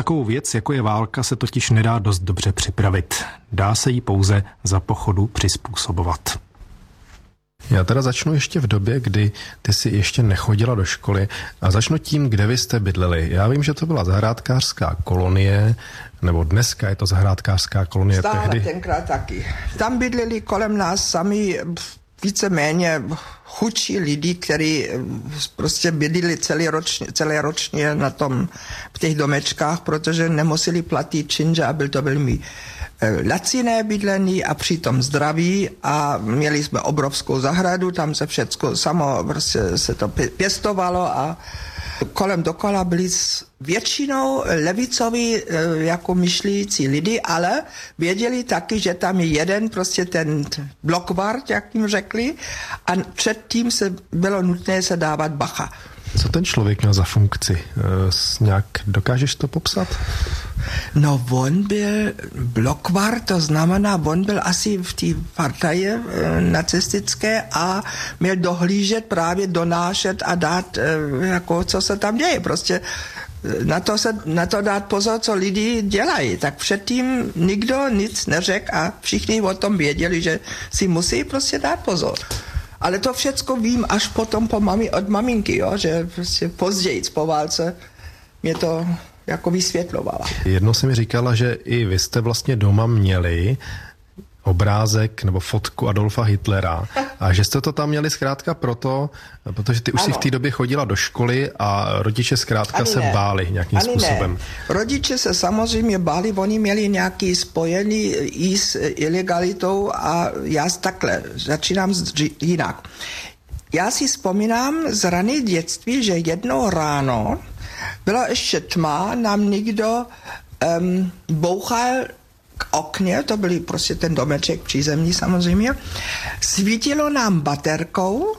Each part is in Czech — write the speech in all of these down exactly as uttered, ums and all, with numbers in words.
takovou věc, jako je válka, se totiž nedá dost dobře připravit. Dá se jí pouze za pochodu přizpůsobovat. Já teda začnu ještě v době, kdy ty si ještě nechodila do školy a začnu tím, kde vy jste bydleli. Já vím, že to byla zahrádkářská kolonie, nebo dneska je to zahrádkářská kolonie. Stále tehdy... tenkrát taky. Tam bydleli kolem nás sami víceméně chudší lidi, kteří prostě bydleli celý ročně, celé ročně na tom, v těch domečkách, protože nemuseli platit činže a byl to velmi laciné bydlení a přitom zdraví a měli jsme obrovskou zahradu, tam se všecko samo prostě se to pěstovalo a kolem dokola byli většinou levicoví jako myšlící lidi, ale věděli taky, že tam je jeden prostě ten blokvart, jak jim řekli, a předtím se bylo nutné se dávat bacha. Co ten člověk měl za funkci? Nějak dokážeš to popsat? No, on byl blokvar, to znamená, on byl asi v té partaji nacistické a měl dohlížet, právě donášet a dát, jako co se tam děje. Prostě na to, se, na to dát pozor, co lidi dělají. Tak předtím nikdo nic neřekl a všichni o tom věděli, že si musí prostě dát pozor. Ale to všecko vím až potom po mami, od maminky, jo, že prostě později po válce mě to jako vysvětlovala. Jednou si mi říkala, že i vy jste vlastně doma měli obrázek nebo fotku Adolfa Hitlera a že jste to tam měli zkrátka proto, protože ty už ano. si v té době chodila do školy a rodiče zkrátka Ani se ne. báli nějakým Ani způsobem. Ne. Rodiče se samozřejmě báli, oni měli nějaký spojený i s ilegalitou a já takhle začínám jinak. Já si vzpomínám z rané dětství, že jednou ráno byla ještě tma, nám někdo um, bouchal k okně, to byl prostě ten domeček přízemní samozřejmě, svítilo nám baterkou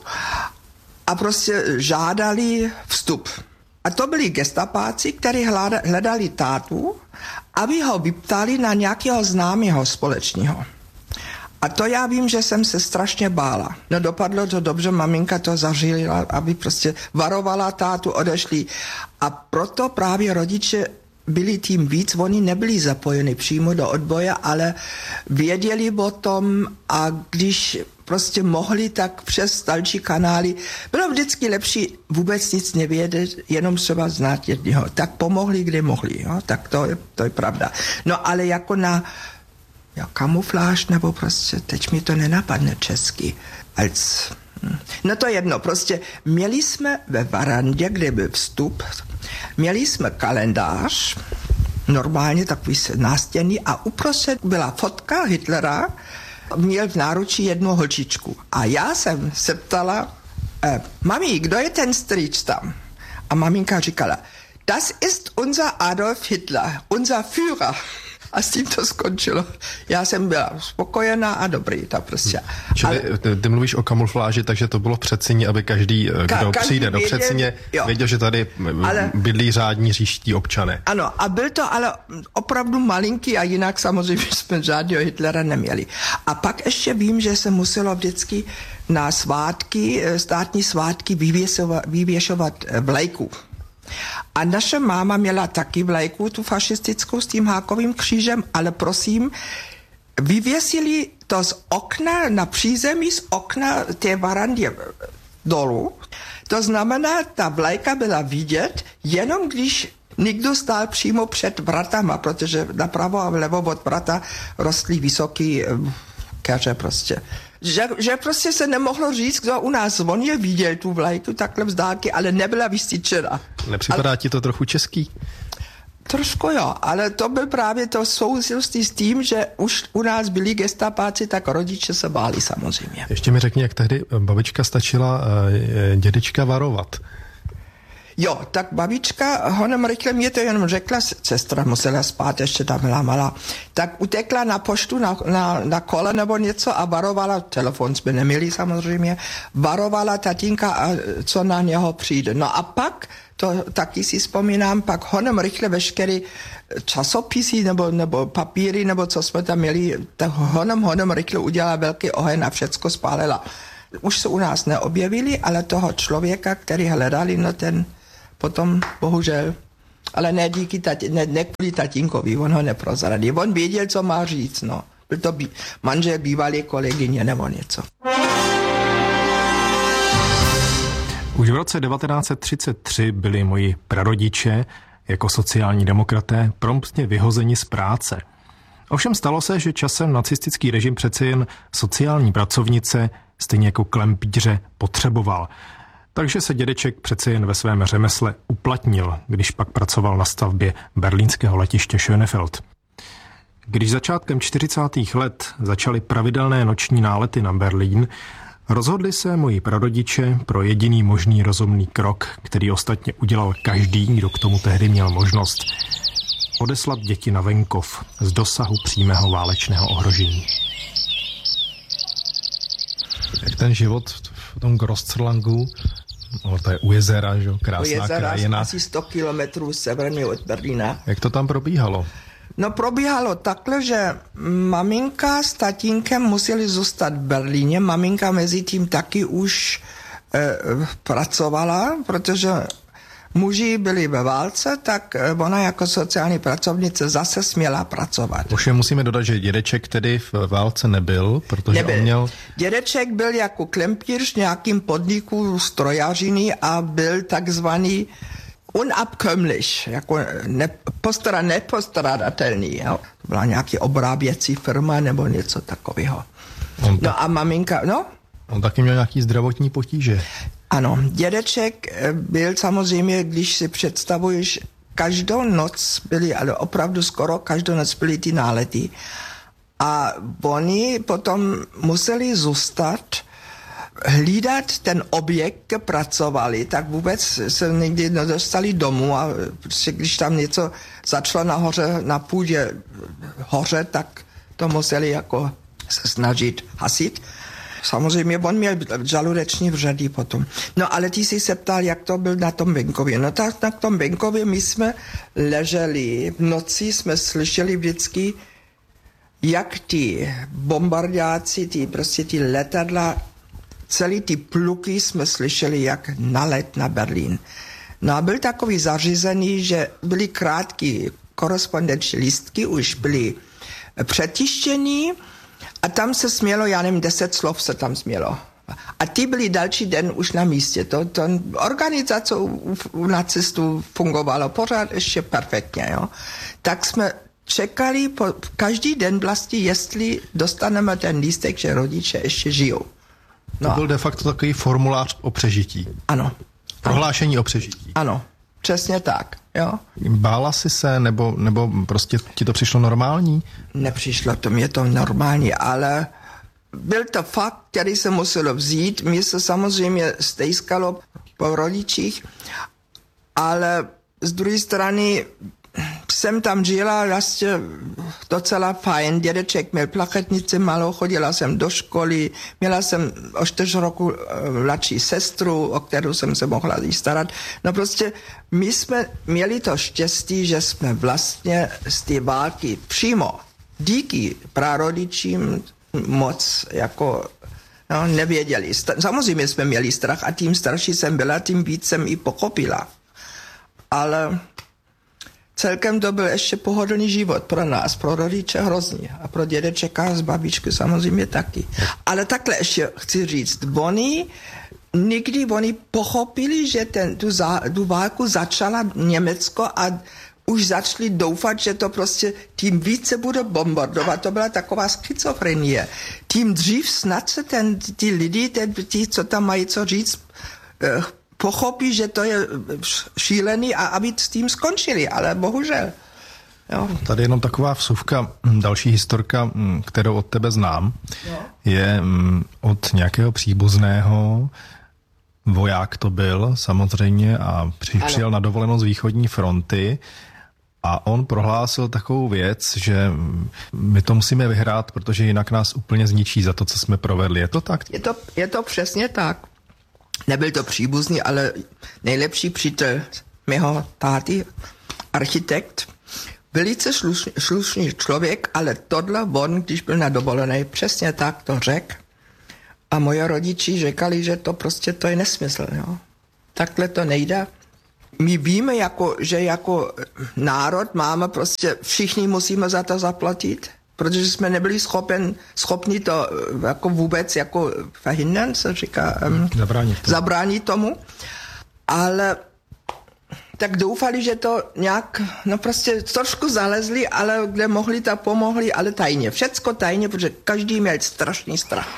a prostě žádali vstup. A to byli gestapáci, kteří hledali tátu, aby ho vyptali na nějakého známého společného. A to já vím, že jsem se strašně bála. No dopadlo to dobře, maminka to zařídila, aby prostě varovala tátu, odešli. A proto právě rodiče byli tím víc, oni nebyli zapojeni přímo do odboje, ale věděli o tom a když prostě mohli, tak přes další kanály. Bylo vždycky lepší vůbec nic nevědět, jenom třeba znát jedného. Tak pomohli, kde mohli, jo? Tak to je, to je pravda. No ale jako na ja, kamufláž, nebo prostě, teď mi to nenapadne česky, als, no to jedno, prostě měli jsme ve varandě, kde byl vstup, měli jsme kalendář, normálně takový nástěnný a uprostřed byla fotka Hitlera, měl v náručí jednu holčičku. A já jsem se ptala, eh, mami, kdo je ten strýč tam? A maminka říkala, das ist unser Adolf Hitler, unser Führer. A s tím to skončilo. Já jsem byla spokojená a dobrý, ta prostě. Čili ale, ty, ty mluvíš o kamufláži, takže to bylo v Předsyni, aby každý, kdo ka, každý přijde do Předsyně, věděl, že tady ale, bydlí řádní říští občané. Ano, a byl to ale opravdu malinký a jinak samozřejmě jsme žádného Hitlera neměli. A pak ještě vím, že se muselo vždycky na svátky, státní svátky vyvěšovat, vyvěšovat vlajku. A naše máma měla taky vlajku, tu fašistickou s tím hákovým křížem, ale prosím, vyvěsili to z okna na přízemí, z okna té varandy dolů. To znamená, ta vlajka byla vidět, jenom když někdo stál přímo před vratama, protože napravo a vlevo od vrata rostly vysoký keře prostě. Že, že prostě se nemohlo říct, kdo u nás zvonil, viděl tu vlajku takhle vzdálky, ale nebyla vystyčena. Nepřipadá ale, ti to trochu český? Trošku jo, ale to byl právě to souvislosti s tím, že už u nás byli gestapáci, tak rodiče se báli samozřejmě. Ještě mi řekni, jak tehdy babička stačila dědečka varovat. Jo, tak babička honem rychle mě to jenom řekla, sestra musela spát, ještě tam byla malá, tak utekla na poštu na, na, na kole nebo něco a varovala, telefon jsme neměli samozřejmě, varovala tatínka, co na něho přijde. No a pak, to taky si vzpomínám, pak honem rychle veškeré časopisy nebo, nebo papíry, nebo co jsme tam měli, tak honem, honem rychle udělala velký oheň a všecko spálila. Už se u nás neobjevili, ale toho člověka, který hledali, no ten potom bohužel Ale ne, díky tati, ne, ne kvůli tatínkovi, on ho neprozradil. On věděl, co má říct, no. Byl to bí, manžel bývalé kolegyně nebo něco. Už v roce devatenáct set třicet tři byli moji prarodiče jako sociální demokraté promptně vyhozeni z práce. Ovšem stalo se, že časem nacistický režim přece jen sociální pracovnice, stejně jako klempíře, potřeboval. Takže se dědeček přece jen ve svém řemesle uplatnil, když pak pracoval na stavbě berlínského letiště Schönefeld. Když začátkem čtyřicátých let začaly pravidelné noční nálety na Berlín, rozhodli se moji prarodiče pro jediný možný rozumný krok, který ostatně udělal každý, kdo k tomu tehdy měl možnost. Odeslat děti na venkov z dosahu přímého válečného ohrožení. Jak ten život v tom Großzerlangu, no, to je u jezera, že? Krásná u jezera, krajina. Asi sto kilometrů severně od Berlína. Jak to tam probíhalo? No probíhalo takhle, že maminka s tatínkem museli zůstat v Berlíně. Maminka mezi tím taky už e, pracovala, protože muži byli ve válce, tak ona jako sociální pracovnice zase směla pracovat. Už musíme dodat, že dědeček tedy v válce nebyl, protože nebyl. on měl... Dědeček byl jako klempíř v nějakým podniku strojařiny a byl takzvaný unabkömmlich, jako nepostara, nepostradatelný. Jo? To byla nějaký obráběcí firma nebo něco takového. On no a maminka, no? On taky měl nějaký zdravotní potíže. Ano, dědeček byl samozřejmě, když si představuješ, každou noc byly, ale opravdu skoro každou noc byly ty nálety. A oni potom museli zůstat, hlídat ten objekt, pracovali, tak vůbec se nikdy nedostali domů a prostě, když tam něco začalo nahoře, na půdě hoře, tak to museli jako se snažit hasit. Samozřejmě on měl žaludeční vředy potom. No ale ty jsi se ptal, jak to byl na tom venkově. No tak na tom venkově my jsme leželi, v noci jsme slyšeli vždycky, jak ty bombardáci, ty prostě ty letadla, celý ty pluky jsme slyšeli, jak nalet na Berlín. No a byl takový zařízený, že byly krátké korespondenční lístky, už byly přetištění, a tam se smělo, já nevím, deset slov se tam smělo. A ty byli další den už na místě. To, to organizace u, u nacistů fungovalo pořád ještě perfektně. Jo. Tak jsme čekali po, každý den vlastně, jestli dostaneme ten lístek, že rodiče ještě žijou. No. To byl de facto takový formulář o přežití. Ano. Prohlášení o přežití. Ano, přesně tak. Jo. Bála jsi se, nebo, nebo prostě ti to přišlo normální? Nepřišlo to, mě to normální, ale byl to fakt, který se muselo vzít. Mě se samozřejmě stejskalo po rodičích, ale z druhé strany jsem tam žila vlastně docela fajn. Dědeček měl plachetnici malou, chodila jsem do školy, měla jsem o čtyři roku mladší sestru, o kterou jsem se mohla jí starat. No prostě my jsme měli to štěstí, že jsme vlastně z té války přímo díky prarodičím moc jako no, nevěděli. Samozřejmě jsme měli strach a tím starší jsem byla, tím víc jsem i pochopila. Ale celkem to byl ještě pohodlný život pro nás, pro rodiče hrozný a pro dědečeka z babičky samozřejmě taky. Ale takhle ještě chci říct, oni nikdy oni pochopili, že ten, tu, za, tu válku začala Německo a už začali doufat, že to prostě tím více bude bombardovat. To byla taková schizofrenie. Tím dřív snad se ten, ty lidi, ten, ti, co tam mají co říct, eh, pochopí, že to je šílený a aby s tím skončili, ale bohužel. Jo. Tady jenom taková vsuvka, další historka, kterou od tebe znám, jo. Je od nějakého příbuzného, voják to byl samozřejmě a při, přijel na dovolenou z východní fronty a on prohlásil takovou věc, že my to musíme vyhrát, protože jinak nás úplně zničí za to, co jsme provedli. Je to tak? Je to, je to přesně tak. Nebyl to příbuzný, ale nejlepší přítel mého táty, architekt, velice slušný, slušný člověk, ale tohle on, když byl na dovolené, přesně tak to řekl. A moje rodiči řekali, že to prostě to je nesmysl. Jo. Takhle to nejde. my víme, jako, že jako národ máme prostě, všichni musíme za to zaplatit, protože jsme nebyli schopen, schopni to jako vůbec jako verhindern, se říká, um, zabránit, to. zabránit tomu. Ale tak doufali, že to nějak, no prostě trošku zalezli, ale kde mohli, tak pomohli, ale tajně. Všecko tajně, protože každý měl strašný strach.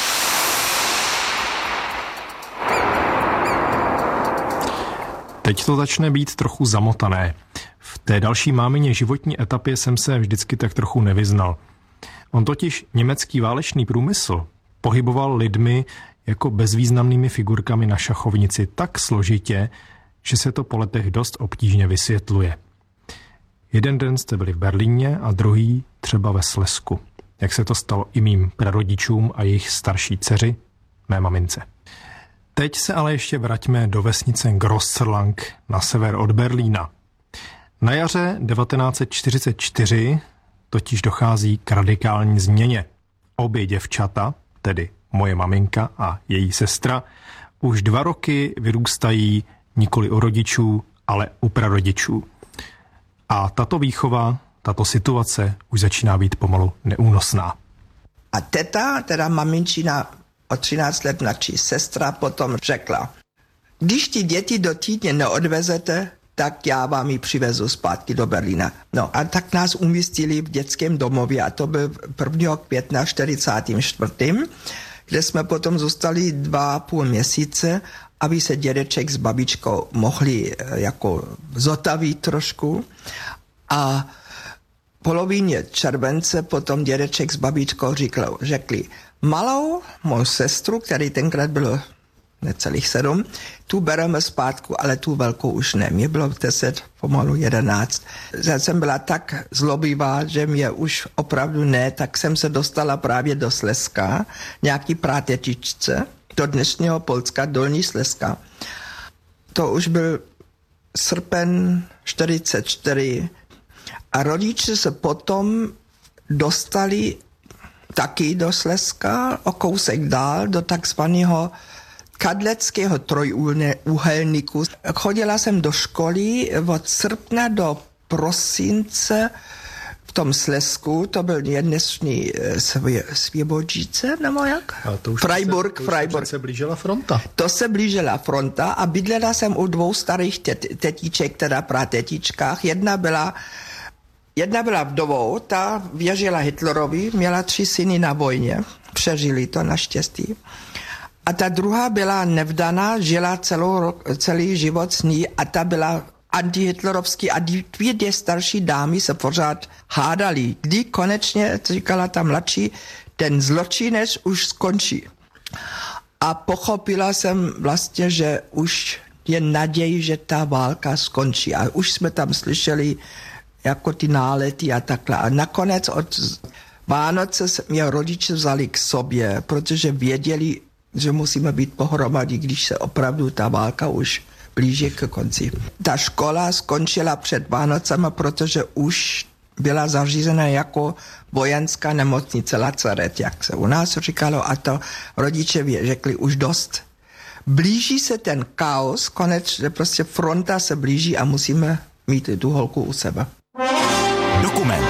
Teď to začne být trochu zamotané. V té další mámině životní etapě jsem se vždycky tak trochu nevyznal. On totiž německý válečný průmysl pohyboval lidmi jako bezvýznamnými figurkami na šachovnici tak složitě, že se to po letech dost obtížně vysvětluje. Jeden den jste byli v Berlíně a druhý třeba ve Slezsku. Jak se to stalo i mým prarodičům a jejich starší dceři, mé mamince. Teď se ale ještě vraťme do vesnice Grosserlang na sever od Berlína. Na jaře devatenáct set čtyřicet čtyři totiž dochází k radikální změně. Obě děvčata, tedy moje maminka a její sestra, už dva roky vyrůstají nikoli u rodičů, ale u prarodičů. A tato výchova, tato situace už začíná být pomalu neúnosná. A teta, teda maminčina o třináct let mladší sestra, potom řekla, když ty děti do týdně neodvezete, tak já vám ji přivezu zpátky do Berlína. No a tak nás umístili v dětském domově a to byl prvního května čtyřicátým čtvrtým kde jsme potom zůstali dva a půl měsíce, aby se dědeček s babičkou mohli jako zotavit trošku. A polovině července potom dědeček s babičkou říkal, řekli, malou mou sestru, který tenkrát bylo necelých sedm, tu bereme zpátku, ale tu velkou už ne. Mě bylo deset, pomalu jedenáct. Já jsem byla tak zlobivá, že mě už opravdu ne, tak jsem se dostala právě do Slezska, nějaký prátetičce, do dnešního Polska, Dolní Slezska. To už byl srpen čtyřicet čtyři a rodiče se potom dostali taky do Slezska, o kousek dál, do takzvaného kadleckého trojúhelníku. Chodila jsem do školy od srpna do prosince v tom Slezsku, to byl dnešní Svěbožice, nebo jak? Freiburg, se, Freiburg. To se blížila fronta. To se blížila fronta a bydlela jsem u dvou starých tet, tetíček, teda prátetičkách. Jedna byla Jedna byla vdovou, ta věřila Hitlerovi, měla tři syny na vojně, přežili to naštěstí. A ta druhá byla nevdaná, žila celou, celý život s ní a ta byla antihitlerovský a dvě, dvě starší dámy se pořád hádali. Kdy konečně, říkala ta mladší, ten zločinec už skončí. A pochopila jsem vlastně, že už je naděj, že ta válka skončí. A už jsme tam slyšeli jako ty nálety a takhle. A nakonec od Vánoce mě rodiče vzali k sobě, protože věděli, že musíme být pohromadě, když se opravdu ta válka už blíží k konci. Ta škola skončila před Vánocema, protože už byla zařízena jako vojenská nemocnice Lazaret, jak se u nás říkalo, a to rodiče řekli už dost. Blíží se ten chaos, konec, že prostě fronta se blíží a musíme mít tu holku u sebe. Dokument.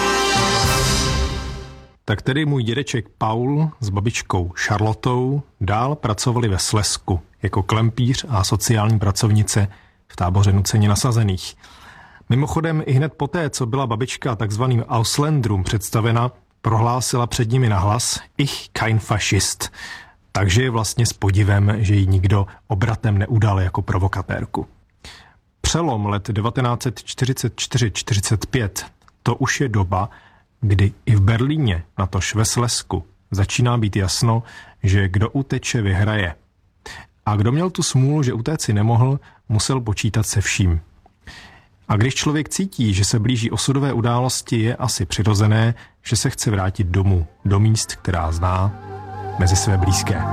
Tak tedy můj dědeček Paul s babičkou Charlotou dál pracovali ve Slezsku jako klempíř a sociální pracovnice v táboře nuceně nasazených. Mimochodem i hned poté, co byla babička takzvaným Ausländrům představena, prohlásila před nimi nahlas Ich kein Faschist. Takže je vlastně s podivem, že ji nikdo obratem neudal jako provokatérku. Přelom let devatenáct set čtyřicet čtyři čtyřicet pět, to už je doba, kdy i v Berlíně, natož ve Slezsku, začíná být jasno, že kdo uteče, vyhraje. A kdo měl tu smůlu, že utéci nemohl, musel počítat se vším. A když člověk cítí, že se blíží osudové události, je asi přirozené, že se chce vrátit domů, do míst, která zná, mezi své blízké.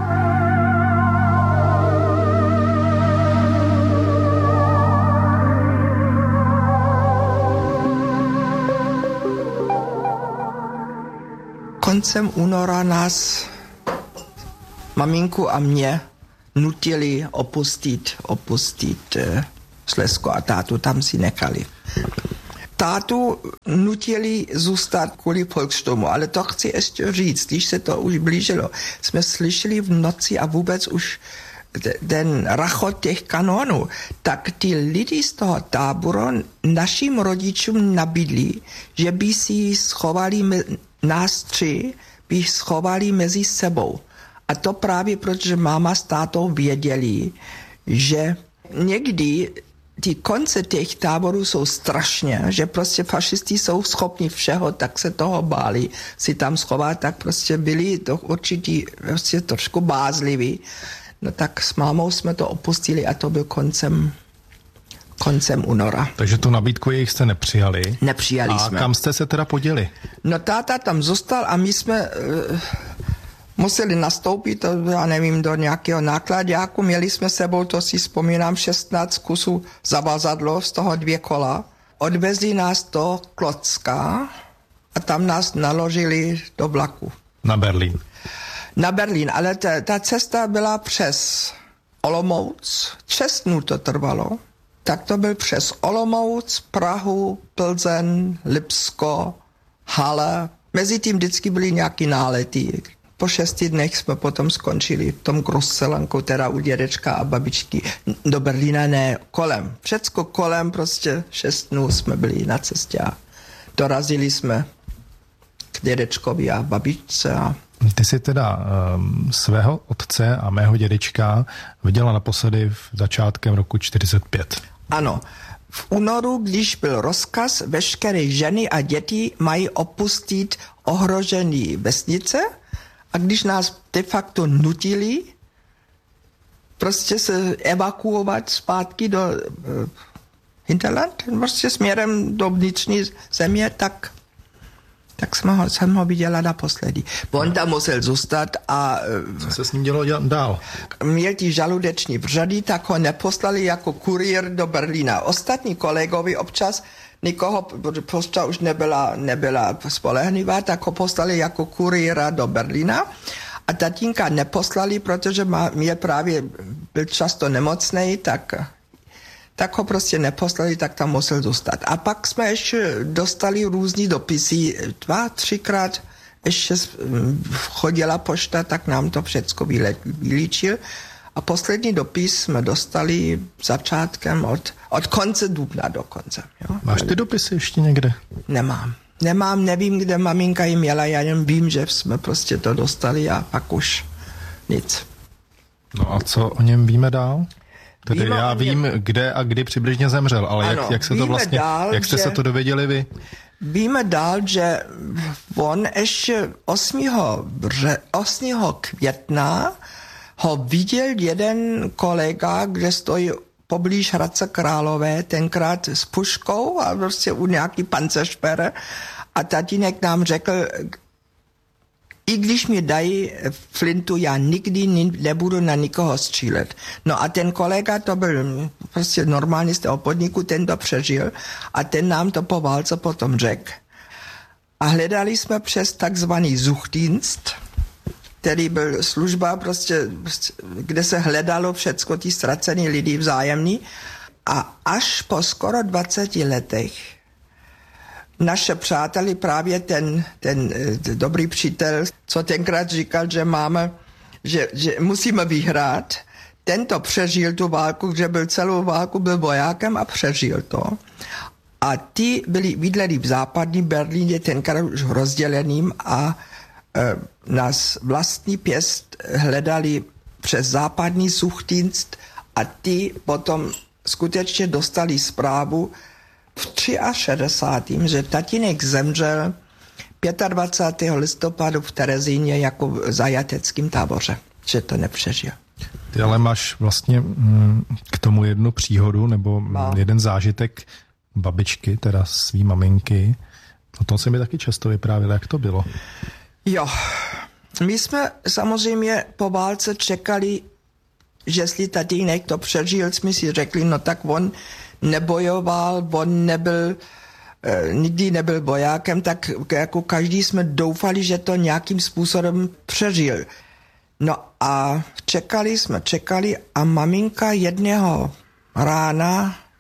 Koncem února nás, maminku a mě, nutili opustit, opustit Slezsko a tátu tam si nechali. Tátu nutili zůstat kvůli Volkssturmu, ale to chci ještě říct, když se to už blížilo. Jsme slyšeli v noci a vůbec už ten rachot těch kanonů, tak ty lidi z toho táboru našim rodičům nabídli, že by si schovali nás tři, by schovali mezi sebou. A to právě protože máma s tátou věděli, že někdy ty konce těch táborů jsou strašně, že prostě fašisti jsou schopni všeho, tak se toho báli si tam schovat, tak prostě byli to určitý prostě trošku bázliví. No tak s mámou jsme to opustili a to byl koncem, koncem února. Takže tu nabídku jejich jste nepřijali? Nepřijali a jsme. A kam jste se teda poděli? No táta tam zůstal a my jsme uh, museli nastoupit, já nevím, do nějakého nákladáku. Měli jsme sebou, to si vzpomínám, šestnáct kusů zavazadlo, z toho dvě kola. Odvezli nás do Klocka a tam nás naložili do vlaku. Na Berlín. Na Berlín, ale ta, ta cesta byla přes Olomouc, šest dnů to trvalo, tak to byl přes Olomouc, Prahu, Plzeň, Lipsko, Halle. Mezi tím vždycky byly nějaký nálety. Po šesti dnech jsme potom skončili v tom Grosselanku, teda u dědečka a babičky. Do Berlína ne, kolem. Všecko kolem, prostě šest dnů jsme byli na cestě a dorazili jsme k dědečkovi a babičce a Ty jsi teda um, svého otce a mého dědečka viděla naposledy v začátkem roku čtyřicet pět. Ano. V únoru, když byl rozkaz, veškeré ženy a děti mají opustit ohrožené vesnice a když nás de facto nutili prostě se evakuovat zpátky do uh, Hinterland, prostě směrem do vnitřní země, tak tak jsem ho, jsem ho viděla naposledy. On tam musel zůstat a Co se s ním dělo dál? Měl ty žaludeční vřady, tak ho neposlali jako kuriér do Berlína. Ostatní kolegovi občas nikoho, pošta už nebyla, nebyla spolehlivá, tak ho poslali jako kuriéra do Berlína. A tatínka neposlali, protože má, měl právě, byl často nemocnej, tak tak ho prostě neposlali, tak tam musel zůstat. A pak jsme ještě dostali různý dopisy, dva, třikrát ještě chodila pošta, tak nám to všecko vylíčil. A poslední dopis jsme dostali začátkem od, od konce dubna do konce. Jo? Máš ty dopisy ještě někde? Nemám. Nemám, nevím, kde maminka ji měla, já jen vím, že jsme prostě to dostali a pak už nic. No a co o něm víme dál? Tedy Víme já vím, kde a kdy přibližně zemřel, ale ano, jak, jak se to vlastně, dál, jak jste že, se to dověděli vy? Víme dál, že on ještě osmého května ho viděl jeden kolega, kde stojí poblíž Hradce Králové, tenkrát s puškou a prostě u nějaký panceršpere a tatínek nám řekl, i když mi dají flintu, já nikdy nebudu na nikoho střílet. No a ten kolega, to byl prostě normální z toho podniku, ten to přežil a ten nám to po válce potom řekl. A hledali jsme přes takzvaný Suchdienst, který byl služba prostě, kde se hledalo všecko ty ztracený lidi vzájemný a až po skoro dvaceti letech naše přáteli, právě ten, ten, ten dobrý přítel, co tenkrát říkal, že máme, že, že musíme vyhrát, tento přežil tu válku, že byl celou válku, byl vojákem a přežil to. A ty byli bydleli v západní Berlíně, tenkrát už rozděleným a e, nás vlastní pěst hledali přes západní Suchdienst a ty potom skutečně dostali zprávu v šedesátém třetím že tatínek zemřel dvacátého pátého listopadu v Terezíně jako v zajateckém táboře, že to nepřežil. Ty ale máš vlastně mm, k tomu jednu příhodu nebo no. jeden zážitek babičky, teda svý maminky. O tom se mi taky často vyprávělo, jak to bylo. Jo, my jsme samozřejmě po válce čekali, že jestli tatínek to přežil, jsme si řekli, no tak on nebojoval, on nebyl, eh, nikdy nebyl vojákem, tak jako každý jsme doufali, že to nějakým způsobem přežil. No a čekali jsme, čekali a maminka jedného rána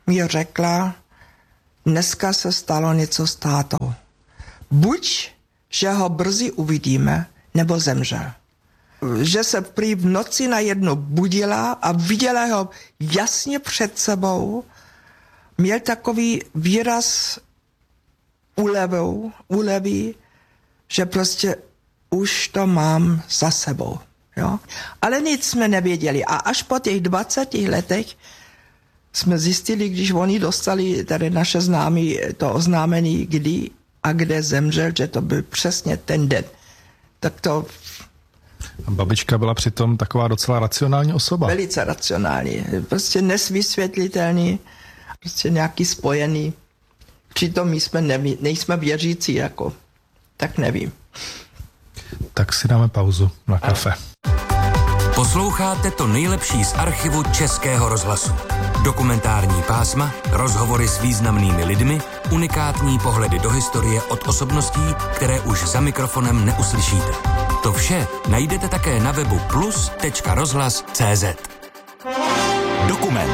mi řekla, dneska se stalo něco s tátou. Buď, že ho brzy uvidíme, nebo zemřel. Že se prý v noci najednou budila a viděla ho jasně před sebou. Měl takový výraz úlevou, úlevy, že prostě už to mám za sebou. Jo? Ale nic jsme nevěděli. A až po těch dvaceti letech jsme zjistili, když oni dostali, tady naše známí, to oznámení, kdy a kde zemřel, že to byl přesně ten den. Tak to... A babička byla přitom taková docela racionální osoba. Velice racionální. Prostě nesvysvětlitelný, prostě nějaký spojený. Přitom my jsme neví, nejsme věřící, jako. Tak nevím. Tak si dáme pauzu na kafe. Posloucháte to nejlepší z archivu Českého rozhlasu. Dokumentární pásma, rozhovory s významnými lidmi, unikátní pohledy do historie od osobností, které už za mikrofonem neuslyšíte. To vše najdete také na webu plus tečka rozhlas tečka cé zet. Dokument.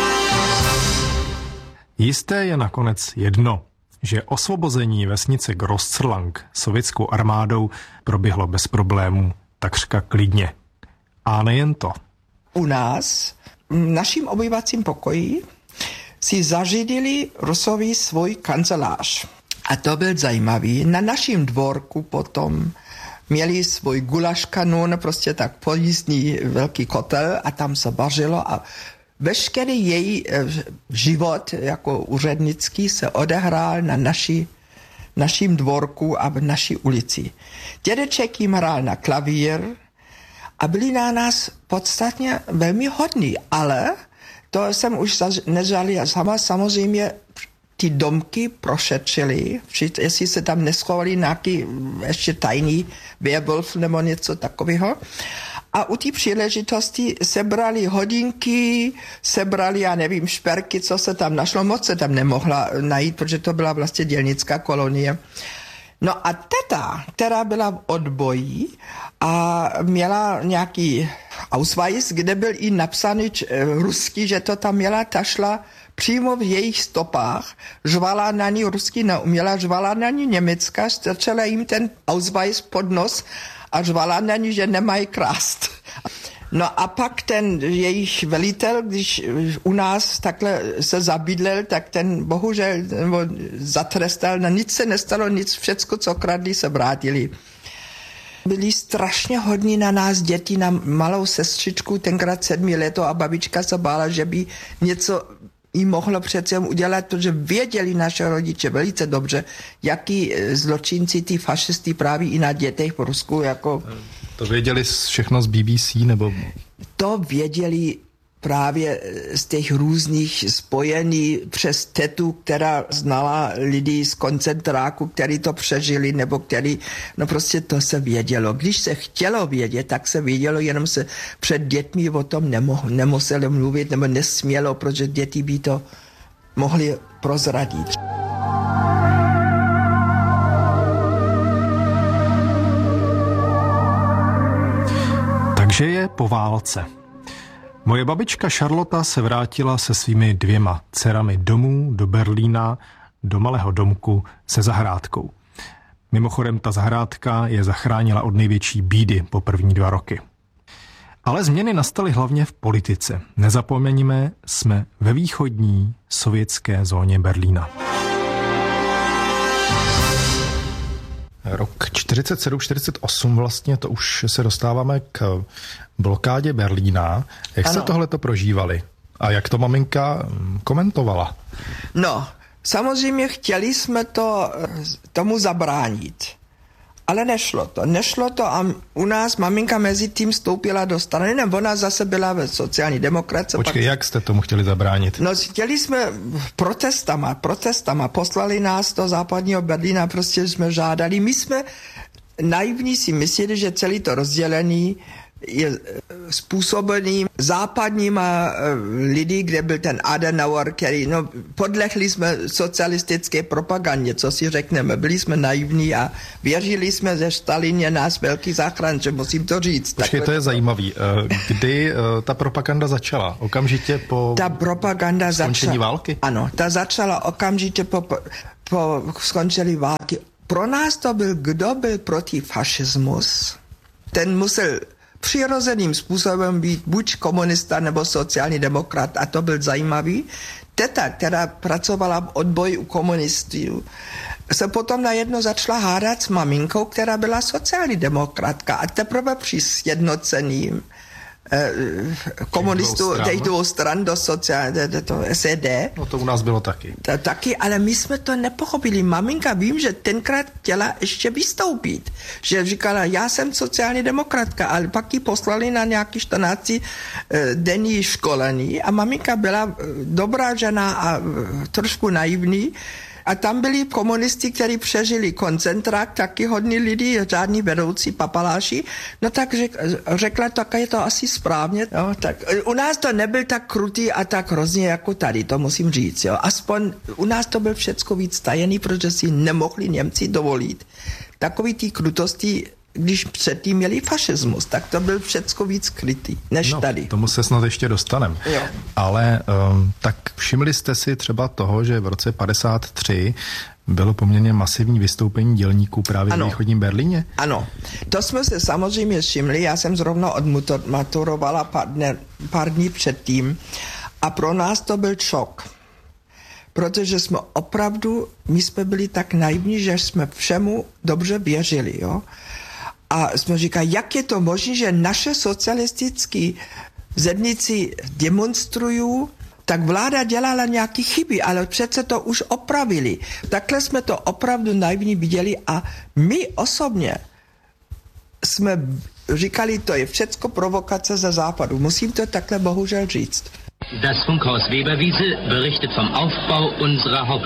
Jisté je nakonec jedno, že osvobození vesnice Großzrlang sovětskou armádou proběhlo bez problémů, takřka klidně. A nejen to. U nás, v naším obyvacím pokoji, si zařídili Rusovi svůj kancelář. A to byl zajímavý. Na našem dvorku potom měli svůj gulaš kanón, prostě tak pojízdný velký kotel a tam se vařilo a veškerý její život jako úřednický se odehrál na naši, naším dvorku a v naší ulici. Dědeček jim hrál na klavír a byli na nás podstatně velmi hodní, ale to jsem už nežal sama, samozřejmě ty domky prošetřili, jestli se tam neschovali nějaký ještě tajný werwolf nebo něco takového. A u té příležitosti sebrali hodinky, sebrali, já nevím, šperky, co se tam našlo, moc se tam nemohla najít, protože to byla vlastně dělnická kolonie. No a teta, která byla v odboji a měla nějaký Ausweis, kde byl i napsaný ruský, že to tam měla, ta šla přímo v jejich stopách, žvala na ní rusky, neuměla, žvala na ní německa, strčela jim ten Ausweis pod nos a žvala na ní, že nemají krást. No a pak ten jejich velitel, když u nás takhle se zabydlel, tak ten bohužel nebo zatrestal, na nic se nestalo, nic, všecko, co kradli, se vrátili. Byli strašně hodní na nás děti, na malou sestřičku, tenkrát sedmi leto a babička se bála, že by něco jí mohlo přece udělat, protože věděli naše rodiče velice dobře, jaký zločinci, ty fašisti právě i na dětech v Rusku, jako... To věděli všechno z B B C, nebo... To věděli právě z těch různých spojení přes tetu, která znala lidi z koncentráku, který to přežili, nebo který, no prostě to se vědělo. Když se chtělo vědět, tak se vědělo, jenom se před dětmi o tom nemoh- nemuselo mluvit, nebo nesmělo, protože děti by to mohly prozradit. Takže je po válce. Moje babička Charlotta se vrátila se svými dvěma dcerami domů do Berlína, do malého domku se zahrádkou. Mimochodem ta zahrádka je zachránila od největší bídy po první dva roky. Ale změny nastaly hlavně v politice. Nezapomeňme, jsme ve východní sovětské zóně Berlína. Rok čtyřicet sedm čtyřicet osm vlastně, to už se dostáváme k blokádě Berlína. Jak ano. se tohleto prožívali? A jak to maminka komentovala? No, samozřejmě chtěli jsme to tomu zabránit. Ale nešlo to. Nešlo to a u nás maminka mezi tím vstoupila do strany, nebo ona zase byla ve sociální demokracie. Počkej, pak... jak jste tomu chtěli zabránit? No, chtěli jsme protestama, protestama. Poslali nás do západního Berlína, prostě jsme žádali. My jsme naivní si mysleli, že celý to rozdělení je způsobený západníma lidi, kde byl ten Adenauer, který, no, podlehli jsme socialistické propagandě, co si řekneme, byli jsme naivní a věřili jsme, že Stalin je nás velký záchrance, musím to říct. Počkej, to je zajímavý. Kdy ta propaganda začala? Okamžitě po ta propaganda skončení začala, války? Ano, ta začala okamžitě po, po skončení války. Pro nás to byl, kdo byl proti fašismus, ten musel přirozeným způsobem být buď komunista nebo sociální demokrat a to byl zajímavý. Teta, která pracovala v odboji u komunistů, se potom najednou začala hádat s maminkou, která byla sociální demokratka a teprve při sjednocení komunistů, těch dvou stran do sociální, do S E D. No to u nás bylo taky. To, taky, ale my jsme to nepochopili. Maminka, vím, že tenkrát chtěla ještě vystoupit. Že říkala, já jsem sociální demokratka, ale pak ji poslali na nějaký čtrnáct denní školení a maminka byla dobrá žena a trošku naivní. A tam byli komunisti, kteří přežili koncentrák, taky hodní lidi, žádní vedoucí papaláši. No tak řek, řekla, tak je to asi správně. Jo, tak, u nás to nebyl tak krutý a tak hrozně jako tady, to musím říct. Jo. Aspoň u nás to byl všecko víc tajený, protože si nemohli Němci dovolit. Takový ty krutosti, když předtím měli fašismus, tak to byl všecko víc krytý, než no, tady. Tomu se snad ještě dostanem. Jo. Ale um, tak všimli jste si třeba toho, že v roce padesát tři bylo poměrně masivní vystoupení dělníků právě ano. v východním Berlíně? Ano, to jsme se samozřejmě všimli. Já jsem zrovna odmaturovala pár, dne, pár dní předtím a pro nás to byl šok. Protože jsme opravdu, my jsme byli tak naivní, že jsme všemu dobře věřili, jo. A jsme říkali, jak je to možné, že naše socialistické zedníci demonstrují, tak vláda dělala nějaké chyby, ale přece to už opravili. Takhle jsme to opravdu naivně viděli a my osobně jsme říkali, to je všecko provokace ze západu. Musím to takhle bohužel říct. Das Funkhaus Weberwiese berichtet vom Aufbau unserer Hauptstadt.